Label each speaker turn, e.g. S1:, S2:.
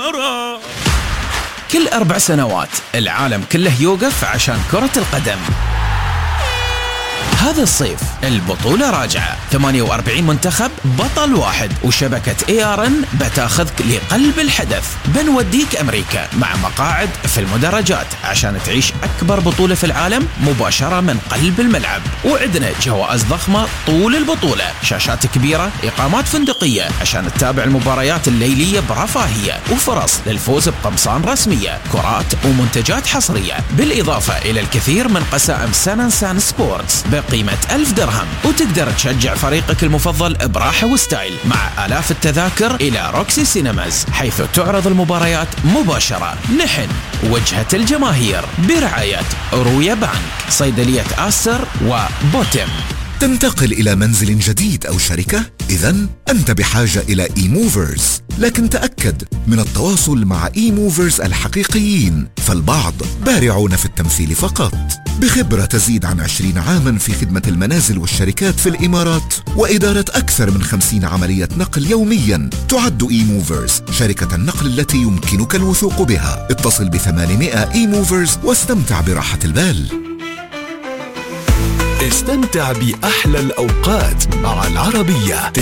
S1: الإمارات.
S2: كل 4 سنوات العالم كله يوقف عشان كرة القدم. هذا الصيف البطولة راجعة، 48 منتخب بطل واحد، وشبكة ARN بتاخذك لقلب الحدث. بنوديك أمريكا مع مقاعد في المدرجات عشان تعيش أكبر بطولة في العالم مباشرة من قلب الملعب، وعندنا جوائز ضخمة طول البطولة، شاشات كبيرة، إقامات فندقية عشان تتابع المباريات الليلية برفاهية، وفرص للفوز بقمصان رسمية، كرات ومنتجات حصرية، بالإضافة إلى الكثير من قسائم سان سبورتس قيمة 1000 درهم، وتقدر تشجع فريقك المفضل براحة وستايل مع آلاف التذاكر إلى روكسي سينماز، حيث تعرض المباريات مباشرة. نحن وجهة الجماهير برعاية رويا بانك، صيدلية آستر وبوتم.
S3: تنتقل إلى منزل جديد أو شركة؟ إذن أنت بحاجة إلى eMovers، لكن تأكد من التواصل مع eMovers الحقيقيين، فالبعض بارعون في التمثيل فقط. بخبرة تزيد عن 20 عاما في خدمة المنازل والشركات في الإمارات وإدارة أكثر من 50 عملية نقل يوميا، تعد eMovers شركة النقل التي يمكنك الوثوق بها. اتصل ب800 eMovers واستمتع براحة البال.
S4: استمتع بأحلى الأوقات مع العربية.